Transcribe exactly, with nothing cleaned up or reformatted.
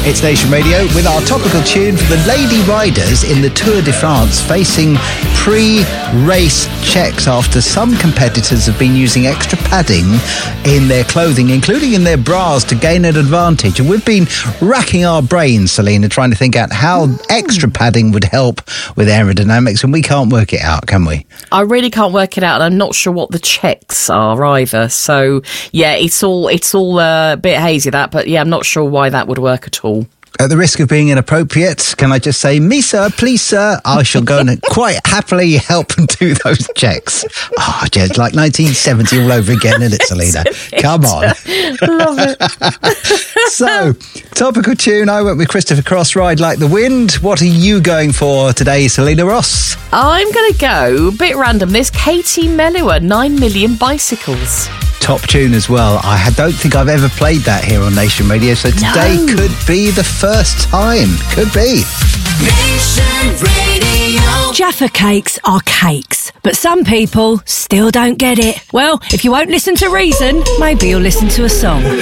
It's Nation Radio with our topical tune for the lady riders in the Tour de France facing pre-race checks after some competitors have been using extra padding in their clothing, including in their bras, to gain an advantage. And we've been racking our brains, Selena, trying to think out how extra padding would help with aerodynamics, and we can't work it out, can we? I really can't work it out, and I'm not sure what the checks are either. So, yeah, it's all it's all a bit hazy, that, but yeah, I'm not sure why that would work at all. At the risk of being inappropriate, can I just say, me, sir, please, sir, I shall go and quite happily help and do those checks. Oh, Jed, like nineteen seventy all over again, isn't it, Selena? Come on. Love it. So, topical tune, I went with Christopher Cross, Ride Like the Wind. What are you going for today, Selena Ross? I'm going to go, a bit random, this Katie Melua, nine million Bicycles. Top tune as well. I don't think I've ever played that here on Nation Radio, so today No. could be the first time. Could be. Nation Radio. Jaffa cakes are cakes, but some people still don't get it. Well, if you won't listen to reason, maybe you'll listen to a song.